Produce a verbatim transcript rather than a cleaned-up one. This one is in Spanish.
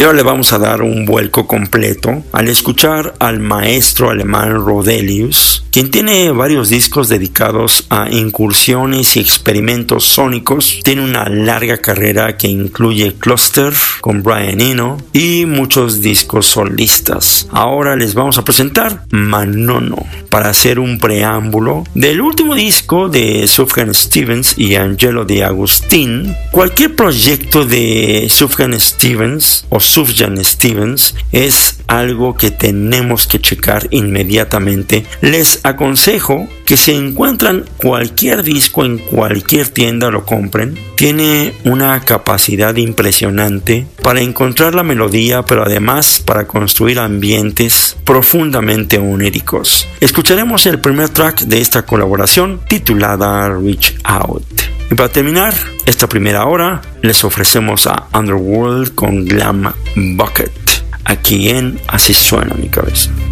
Y ahora le vamos a dar un vuelco completo al escuchar al maestro alemán Rodelius, quien tiene varios discos dedicados a incursiones y experimentos sónicos. Tiene una larga carrera que incluye Cluster con Brian Eno y muchos discos solistas. Ahora les vamos a presentar Manono para hacer un preámbulo del último disco de Sufjan Stevens y Angelo De Agustin. Cualquier proyecto de Sufjan Stevens o Sufjan Stevens es algo que tenemos que checar inmediatamente. Les aconsejo que si encuentran cualquier disco en cualquier tienda lo compren. Tiene una capacidad impresionante para encontrar la melodía, pero además para construir ambientes profundamente oníricos. Escucharemos el primer track de esta colaboración titulada Reach Out. Y para terminar esta primera hora les ofrecemos a Underworld con Glam Bucket aquí en Así Suena Mi Cabeza.